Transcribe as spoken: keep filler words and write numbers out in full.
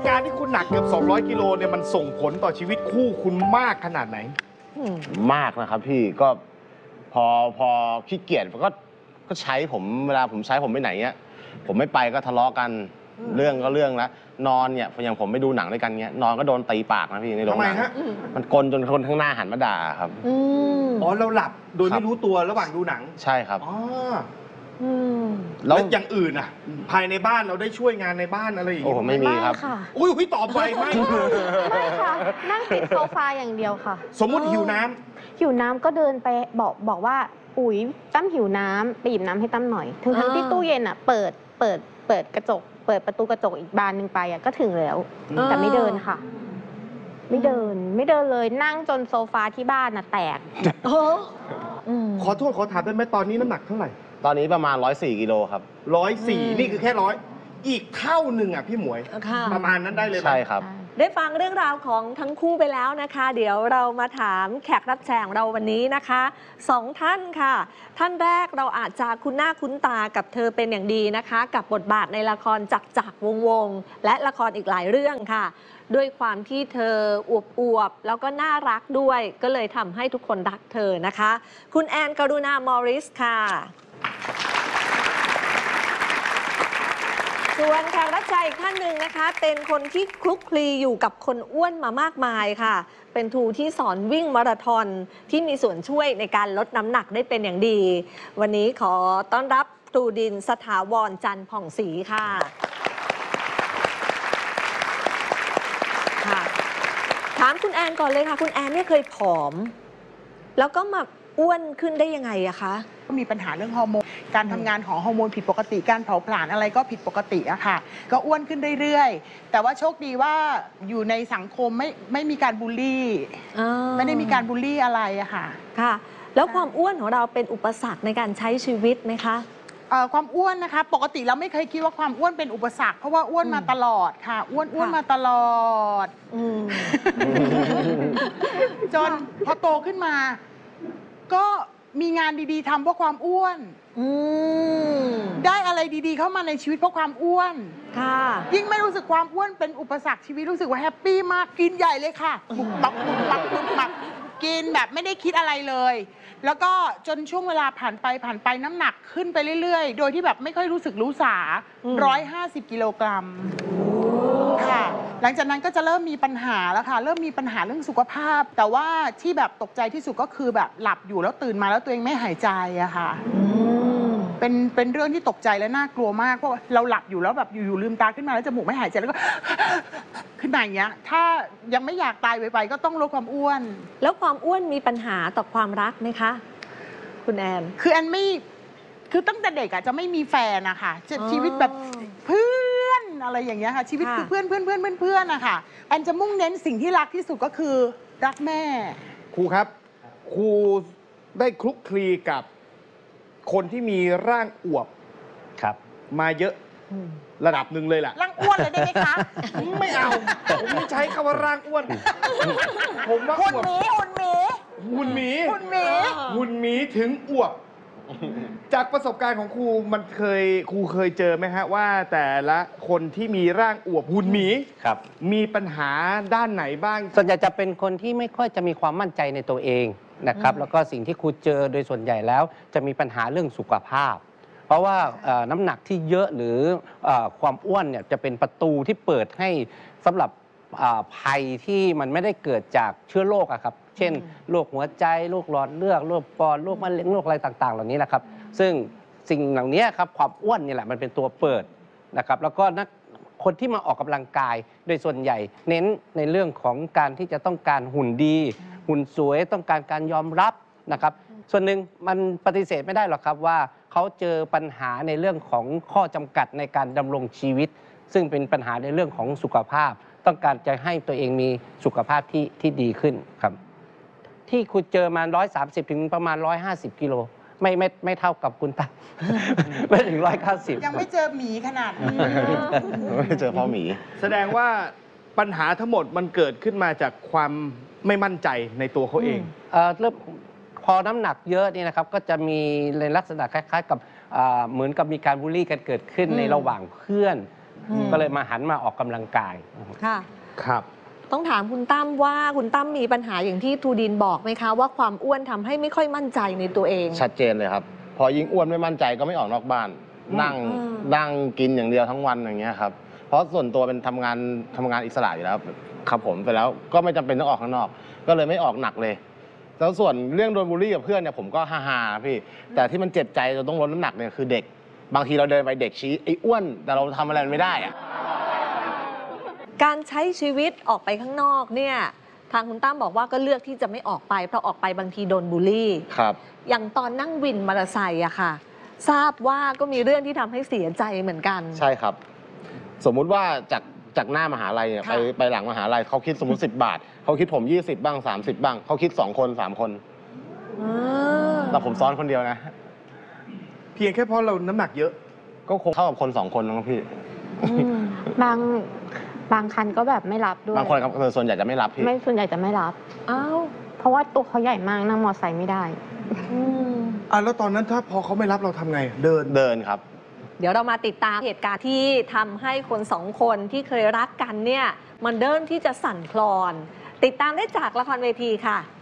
การที่คุณหนักเกือบสองร้อยกิโลเนี่ยมันส่งผลต่อชีวิตคู่คุณมากขนาดไหนมากนะครับพี่ก็พอพอขี้เกียจก็ก็ใช้ผมเวลาผมใช้ผมไปไหนเงี้ยผมไม่ไปก็ทะเลาะกันเรื่องก็เรื่องละนอนเนี่ยอย่างผมไปดูหนังด้วยกันเงี้ยนอนก็โดนตีปากนะพี่ในโรงหนังมันกลจนคนข้างหน้าหันมาด่าครับอ๋อเราหลับโดยไม่รู้ตัวระหว่างดูหนังใช่ครับอ๋อแล้วอย่างอื่นอ่ะภายในบ้านเราได้ช่วยงานในบ้านอะไรอย่างเงี้ยโอ้ไม่มีครับอุ้ยพี่ตอบไปไม่ไม่ค่ะนั่งติดโซฟาอย่างเดียวค่ะสมมติหิวน้ำหิวน้ำก็เดินไปบอกบอกว่าอุ๋ยตั้มหิวน้ำไปหยิบน้ำให้ตั้มหน่อยทั้งทั้งที่ตู้เย็นอ่ะเปิดเปิดเปิดกระจกเปิดประตูกระจกอีกบานหนึ่งไปอ่ะก็ถึงแล้วแต่ไม่เดินค่ะไม่เดินไม่เดินเลยนั่งจนโซฟาที่บ้านน่ะแตกขอโทษขอถามได้ไหมตอนนี้น้ำหนักเท่าไหร่ตอนนี้ประมาณร้อยสี่กิโลครับร้อยสี่นี่คือแค่ร้อยอีกเท่าหนึ่งอ่ะพี่หมวยประมาณนั้นได้เลยใช่ครับได้ฟังเรื่องราวของทั้งคู่ไปแล้วนะคะ เดี๋ยวเรามาถามแขกรับเชิญเราวันนี้นะคะสองท่านค่ะท่านแรกเราอาจจะคุ้นหน้าคุ้นตากับเธอเป็นอย่างดีนะคะกับบทบาทในละครจักรจักรวงศ์วงศ์และละครอีกหลายเรื่องค่ะด้วยความที่เธออวบอวบแล้วก็น่ารักด้วยก็เลยทำให้ทุกคนรักเธอนะคะคุณแอนกรุณามอริสค่ะส่วนแขกรับเชิญอีกท่านหนึ่งนะคะเป็นคนที่คลุกคลีอยู่กับคนอ้วนมามากมายค่ะเป็นครูที่สอนวิ่งมาราธอนที่มีส่วนช่วยในการลดน้ำหนักได้เป็นอย่างดีวันนี้ขอต้อนรับครูดินสถาวรจันทร์ผ่องศรีค่ะค่ะถามคุณแอนก่อนเลยค่ะคุณแอนเนี่ยเคยผอมแล้วก็มาอ้วนขึ้นได้ยังไงอะคะก็มีปัญหาเรื่องฮอร์โมนการทำงานของฮอร์โมนผิดปกติการเผาผลาญอะไรก็ผิดปกติอะค่ะก็อ้วนขึ้นเรื่อยๆแต่ว่าโชคดีว่าอยู่ในสังคมไม่ไม่มีการบูลลี่ไม่ได้มีการบูลลี่อะไรอะค่ะค่ะแล้วความอ้วนของเราเป็นอุปสรรคในการใช้ชีวิตไหมคะความอ้วนนะคะปกติเราไม่เคยคิดว่าความอ้วนเป็นอุปสรรคเพราะว่าอ้วนมาตลอดค่ะอ้วนอ้วนมาตลอดจนพอโตขึ้นมาก็มีงานดีๆทำเพราะความอ้วนได้อะไรดีๆเข้ามาในชีวิตเพราะความอ้วนยิ่งไม่รู้สึกความอ้วนเป็นอุปสรรคชีวิตรู้สึกว่าแฮปปี้มากกินใหญ่เลยค่ะบุกบักบุกบักบุกบักกินแบบไม่ได้คิดอะไรเลยแล้วก็จนช่วงเวลาผ่านไปผ่านไปน้ำหนักขึ้นไปเรื่อยๆโดยที่แบบไม่ค่อยรู้สึกรู้สาร้อยห้าสิบกิโลกรัมค่ะหลังจากนั้นก็จะเริ่มมีปัญหาแล้วค่ะเริ่มมีปัญหาเรื่องสุขภาพแต่ว่าที่แบบตกใจที่สุดก็คือแบบหลับอยู่แล้วตื่นมาแล้วตัวเองไม่หายใจอะค่ะเป็นเป็นเรื่องที่ตกใจและน่ากลัวมากเพราะเราหลับอยู่แล้วแบบอยู่ๆลืมตาขึ้นมาแล้วจมูกไม่หายใจแล้วก็ขึ้นมาอย่างเงี้ยถ้ายังไม่อยากตายไปๆก็ต้องลดความอ้วนแล้วความอ้วนมีปัญหาต่อความรักไหมคะคุณแอนคือแอนไม่คือตั้งแต่เด็กอะจะไม่มีแฟนอะค่ะชีวิตแบบเพื่อนอะไรอย่างเงี้ยค่ะชีวิตคือเพื่อนเพื่อนเพื่อนเพื่อนเพื่อนอะค่ะแอนจะมุ่งเน้นสิ่งที่รักที่สุดก็คือรักแม่ครูครับครูได้คลุกคลีกับคนที่มีร่างอวบครับมาเยอะระดับหนึ่งเลยแหละร่างอ้วนเลยได้ไหมคะไม่เอาผมไม่ใช้คำว่าร่างอ้วนผมว่าหุ่นหมีหุ่นหมีหุ่นหมีหุ่นหมีหุ่นหมีถึงอวบจากประสบการณ์ของครูมันเคยครูเคยเจอไหมฮะว่าแต่ละคนที่มีร่างอวบหุ่นหมีครับมีปัญหาด้านไหนบ้างส่วนใหญ่จะเป็นคนที่ไม่ค่อยจะมีความมั่นใจในตัวเองนะครับแล้วก็สิ่งที่ครูเจอโดยส่วนใหญ่แล้วจะมีปัญหาเรื่องสุขภาพเพราะว่าน้ำหนักที่เยอะหรือความอ้วนเนี่ยจะเป็นประตูที่เปิดให้สำหรับภัยที่มันไม่ได้เกิดจากเชื้อโรคอะครับเช่นโรคหัวใจโรคหลอดเลือดโรคปอดโรคมะเร็งโรคอะไรต่างๆเหล่านี้นะครับซึ่งสิ่งเหล่านี้ครับความอ้วนนี่แหละมันเป็นตัวเปิดนะครับแล้วก็นักคนที่มาออกกำลังกายโดยส่วนใหญ่เน้นในเรื่องของการที่จะต้องการหุ่นดีหุ่นสวยต้องการการยอมรับนะครับส่วนหนึ่งมันปฏิเสธไม่ได้หรอกครับว่าเขาเจอปัญหาในเรื่องของข้อจำกัดในการดำรงชีวิตซึ่งเป็นปัญหาในเรื่องของสุขภาพต้องการจะให้ตัวเองมีสุขภาพที่ที่ดีขึ้นครับที่คุณเจอมาหนึ่งร้อยสามสิบถึงประมาณหนึ่งร้อยห้าสิบกิโลไม่ไม่ไม่เท่ากับคุณตาไม่ถึงหนึ่งร้อยเก้าสิบยังไม่เจอหมีขนาดนี้ไม่เจอพ่อหมีแสดงว่าปัญหาทั้งหมดมันเกิดขึ้นมาจากความไม่มั่นใจในตัวเขาเองเอ่อเริ่มพอน้ำหนักเยอะนี่นะครับก็จะมีในลักษณะคล้ายๆกับเหมือนกับมีการบูลลี่กันเกิดขึ้นในระหว่างเพื่อนอืมก็เลยมาหันมาออกกำลังกายค่ะครับต้องถามคุณตั้มว่าคุณตั้มมีปัญหาอย่างที่ทูดินบอกไหมคะ ว่าความอ้วนทำให้ไม่ค่อยมั่นใจในตัวเองชัดเจนเลยครับ พอยิ่งอ้วนไม่มั่นใจก็ไม่ออกนอกบ้าน นั่งอืมนั่งกินอย่างเดียวทั้งวันอย่างเงี้ยครับเพราะส่วนตัวเป็นทำงานทำงานอิสระอยู่แล้วครับผมไปแล้วก็ไม่จำเป็นต้องออกข้างนอก ก็เลยไม่ออกหนักเลย แล้วส่วนเรื่องโดนบูลลี่กับเพื่อนเนี่ยผมก็ฮ่าๆนะพี่แต่ที่มันเจ็บใจจนต้องลดน้ำหนักเนี่ยคือเด็ก บางทีเราเดินไปเด็กชี้ไอ้อ้วนแต่เราทำอะไรมันไม่ได้อะการใช้ชีวิตออกไปข้างนอกเนี่ยทางคุณตั้มบอกว่าก็เลือกที่จะไม่ออกไปเพราะออกไปบางทีโดนบูลลี่ครับอย่างตอนนั่งวินมอเตอร์ไซค์อะค่ะ ทราบว่าก็มีเรื่องที่ทำให้เสียใจเหมือนกันใช่ครับ สมมุติว่าจากจากหน้ามหาลัยเนี่ยไปค่ะไปหลังมหาลัยเขาคิดสมมติ สิบบาทเขาคิดผมยี่สิบบ้างสามสิบบ้างเขาคิดสองคนสามคนอ่าแต่ผมซ้อนคนเดียวนะเพียงแค่เพราะเราน้ำหนักเยอะก็คงเท่ากับคนสองคนนะพี่อืมบางบางคันก็แบบไม่รับด้วยบางคนครับส่วนใหญ่จะไม่รับพี่ไม่ส่วนใหญ่จะไม่รับอ้าวเพราะว่าตัวเขาใหญ่มากนั่งมอไซค์ไม่ได้อืมอ่ะแล้วตอนนั้นถ้าพอเขาไม่รับเราทำไง เดินเดินครับเดี๋ยวเรามาติดตามเหตุการณ์ที่ทำให้คนสองคนที่เคยรักกันเนี่ย มันเริ่มที่จะสั่นคลอน ติดตามได้จากละครเวทีค่ะ